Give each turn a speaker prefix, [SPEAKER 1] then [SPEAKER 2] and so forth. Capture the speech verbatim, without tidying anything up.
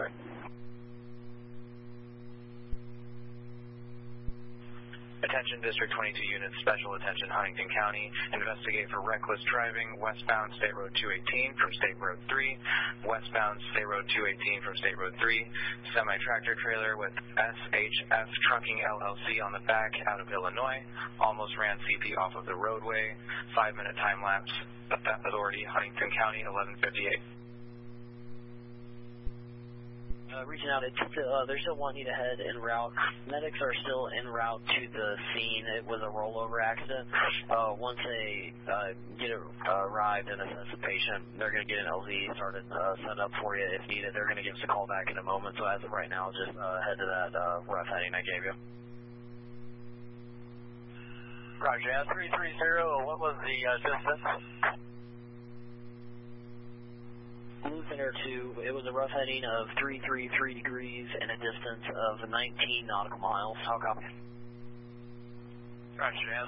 [SPEAKER 1] three.
[SPEAKER 2] Attention District twenty-two units, special attention Huntington County. Investigate for reckless driving westbound State Road two eighteen from State Road three. Westbound State Road two eighteen from State Road three. Semi-tractor trailer with S H F Trucking L L C on the back out of Illinois. Almost ran C P off of the roadway. Five minute time lapse. Authority Huntington County eleven fifty-eight.
[SPEAKER 1] Uh, reaching out, it's still, uh, there's still one need ahead en route. Medics are still en route to the scene. It was a rollover accident. Uh, once they uh, get uh, arrived and assess the patient, they're going to get an L Z started, uh, set up for you if needed. They're going to give us a call back in a moment. So as of right now, just uh, head to that uh, rough heading I gave you.
[SPEAKER 3] Roger, yeah, three three zero, what was the uh, distance?
[SPEAKER 1] Blue Center two, it was a rough heading of three three three degrees and a distance of nineteen nautical miles. How copy?
[SPEAKER 3] Roger, yeah.